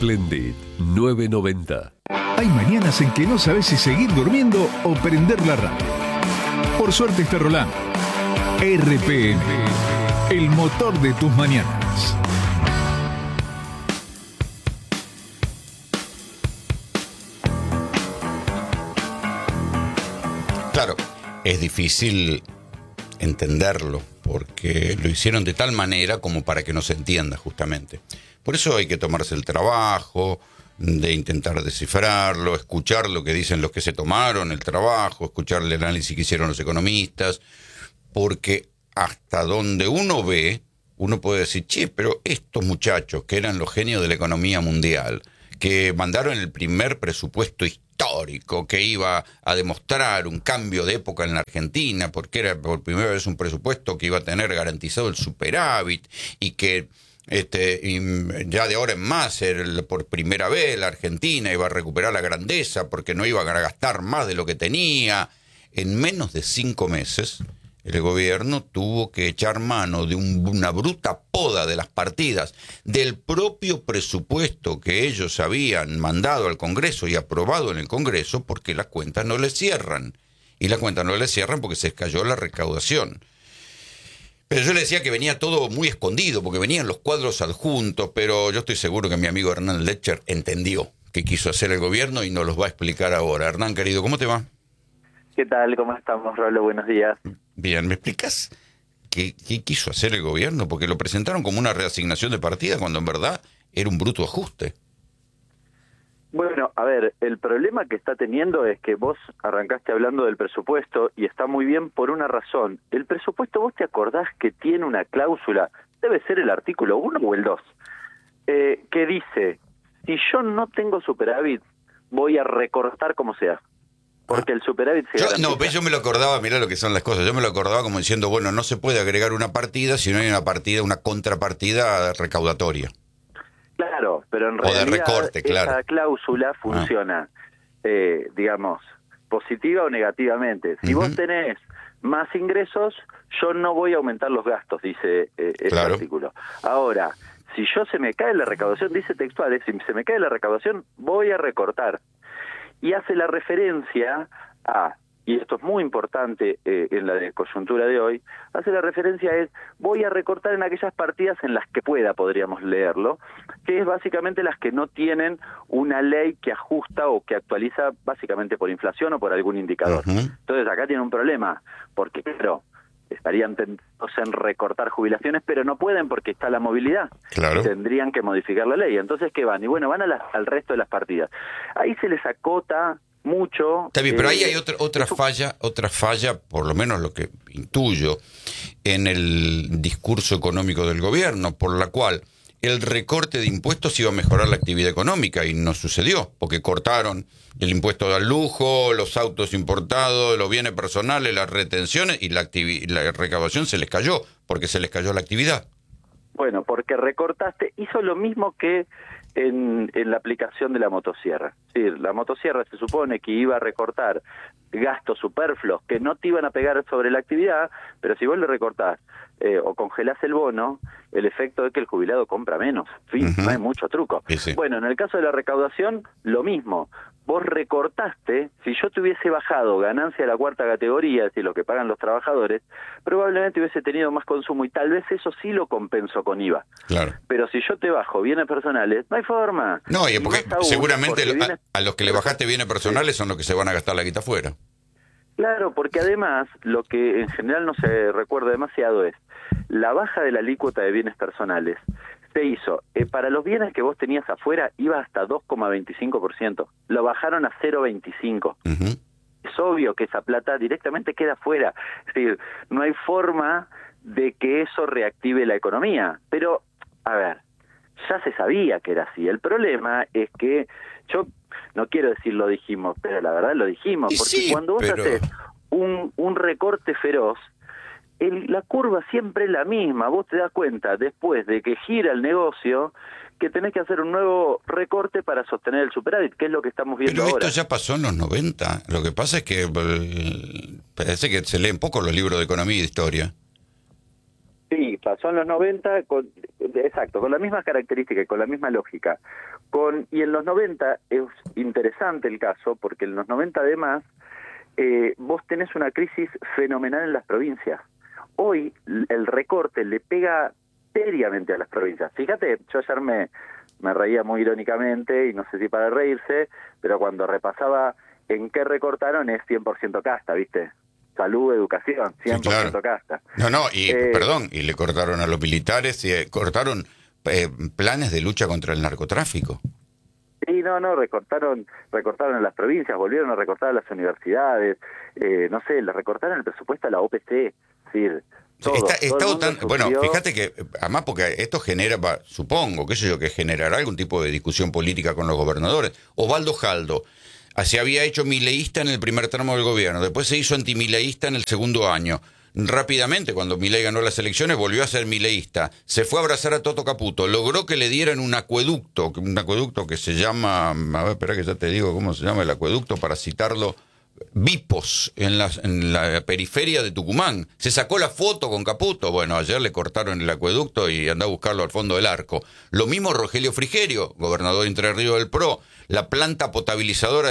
Splendid 990. Hay mañanas en que no sabes si seguir durmiendo o prender la radio. Por suerte está rolando. RPM, el motor de tus mañanas. Claro, es difícil entenderlo porque lo hicieron de tal manera como para que no se entienda justamente. Por eso hay que tomarse el trabajo de intentar descifrarlo, escuchar lo que dicen los que se tomaron el trabajo, escuchar el análisis que hicieron los economistas, porque hasta donde uno ve, uno puede decir, che, pero estos muchachos que eran los genios de la economía mundial, que mandaron el primer presupuesto histórico que iba a demostrar un cambio de época en la Argentina, porque era por primera vez un presupuesto que iba a tener garantizado el superávit y que y ya de ahora en más, por primera vez la Argentina iba a recuperar la grandeza porque no iba a gastar más de lo que tenía. En menos de 5 meses, el gobierno tuvo que echar mano de una bruta poda de las partidas del propio presupuesto que ellos habían mandado al Congreso y aprobado en el Congreso, porque las cuentas no les cierran. Y las cuentas no les cierran porque se cayó la recaudación. Pero yo le decía que venía todo muy escondido, porque venían los cuadros adjuntos, pero yo estoy seguro que mi amigo Hernán Lecher entendió qué quiso hacer el gobierno y nos los va a explicar ahora. Hernán, querido, ¿cómo te va? ¿Qué tal? ¿Cómo estamos, Rolo? Buenos días. Bien, ¿me explicas qué quiso hacer el gobierno? Porque lo presentaron como una reasignación de partida cuando en verdad era un bruto ajuste. Bueno, a ver, el problema que está teniendo es que vos arrancaste hablando del presupuesto y está muy bien por una razón. El presupuesto, ¿vos te acordás que tiene una cláusula? Debe ser el artículo 1 o el 2, que dice, si yo no tengo superávit, voy a recortar como sea. Porque el superávit se garantiza. Yo me lo acordaba, mirá lo que son las cosas, yo me lo acordaba como diciendo, bueno, no se puede agregar una partida si no hay una contrapartida recaudatoria. Claro, pero en realidad recorte, claro. Esa cláusula funciona, digamos, positiva o negativamente. Si vos tenés más ingresos, yo no voy a aumentar los gastos, dice este artículo. Ahora, si se me cae la recaudación, dice textual, si se me cae la recaudación, voy a recortar. Y hace la referencia a, y esto es muy importante en la coyuntura de hoy, hace la referencia voy a recortar en aquellas partidas en las que pueda, podríamos leerlo, que es básicamente las que no tienen una ley que ajusta o que actualiza básicamente por inflación o por algún indicador. Entonces acá tiene un problema, porque claro, estarían tentados en recortar jubilaciones, pero no pueden porque está la movilidad. Claro. Y tendrían que modificar la ley. Entonces, ¿qué van? Y bueno, van al resto de las partidas. Ahí se les acota mucho. Está bien, pero ahí hay otra falla, por lo menos lo que intuyo, en el discurso económico del gobierno, por la cual el recorte de impuestos iba a mejorar la actividad económica y no sucedió, porque cortaron el impuesto al lujo, los autos importados, los bienes personales, las retenciones y la recaudación se les cayó, porque se les cayó la actividad. Bueno, porque recortaste, hizo lo mismo que en la aplicación de la motosierra. Sí, la motosierra se supone que iba a recortar gastos superfluos que no te iban a pegar sobre la actividad, pero si vos le recortás o congelás el bono, el efecto es que el jubilado compra menos. En fin, no hay mucho truco. Sí. Bueno, en el caso de la recaudación, lo mismo. Vos recortaste, si yo te hubiese bajado ganancia de la cuarta categoría, es decir, lo que pagan los trabajadores, probablemente hubiese tenido más consumo y tal vez eso sí lo compenso con IVA. Claro. Pero si yo te bajo bienes personales, no hay forma. No, y porque seguramente porque a los que le bajaste bienes personales son los que se van a gastar la guita afuera. Claro, porque además lo que en general no se recuerda demasiado es la baja de la alícuota de bienes personales. Se hizo, para los bienes que vos tenías afuera iba hasta 2,25%, lo bajaron a 0,25%. Es obvio que esa plata directamente queda afuera, es decir, no hay forma de que eso reactive la economía, pero, a ver, ya se sabía que era así. El problema es que, yo no quiero decir lo dijimos, pero la verdad lo dijimos, porque sí, cuando vos haces un recorte feroz, la curva siempre es la misma. Vos te das cuenta, después de que gira el negocio, que tenés que hacer un nuevo recorte para sostener el superávit, que es lo que estamos viendo ahora. Pero esto ya pasó en los 90. Lo que pasa es que parece que se leen poco los libros de economía y de historia. Sí, pasó en los 90, exacto, con las mismas características, con la misma lógica. Y en los 90 es interesante el caso, porque en los 90 además vos tenés una crisis fenomenal en las provincias. Hoy el recorte le pega seriamente a las provincias. Fíjate, yo ayer me reía muy irónicamente, y no sé si para reírse, pero cuando repasaba en qué recortaron es 100% casta, ¿viste? Salud, educación, 100% sí, claro. Casta. No, perdón, y le cortaron a los militares, y cortaron planes de lucha contra el narcotráfico. Sí, recortaron en las provincias, volvieron a recortar a las universidades, no sé, le recortaron el presupuesto a la OPC, es decir, bueno, fíjate que, además porque esto genera, supongo, qué sé yo, que generará algún tipo de discusión política con los gobernadores. Osvaldo Jaldo se había hecho mileísta en el primer tramo del gobierno, después se hizo antimileísta en el segundo año. Rápidamente, cuando Milei ganó las elecciones, volvió a ser mileísta, se fue a abrazar a Toto Caputo, logró que le dieran un acueducto que se llama, a ver, espera que ya te digo cómo se llama el acueducto para citarlo, Vipos, en la periferia de Tucumán. Se sacó la foto con Caputo. Bueno, ayer le cortaron el acueducto y andá a buscarlo al fondo del arco. Lo mismo Rogelio Frigerio, gobernador de Entre Ríos del PRO, la planta potabilizadora